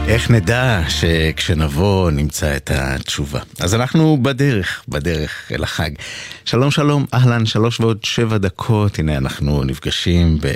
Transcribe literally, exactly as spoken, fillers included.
איך נדע שכשנבוא נמצא את התשובה? אז אנחנו בדרך, בדרך אל החג. שלום שלום, אהלן, שלוש ועוד שבע דקות, הנה אנחנו נפגשים